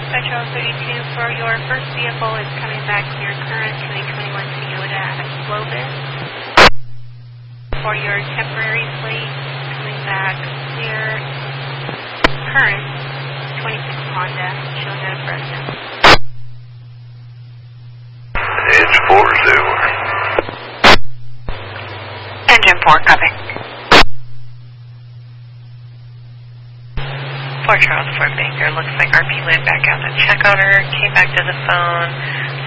Metro 32 for your first vehicle is coming back clear current 2021 Toyota Globus. For your temporary plate, coming back clear current 26 Honda, showing at Fresno. It's 4-0. Engine 4, copy. Fort Charles, Fort Baker, looks like RP went back out to check on her, came back to the phone.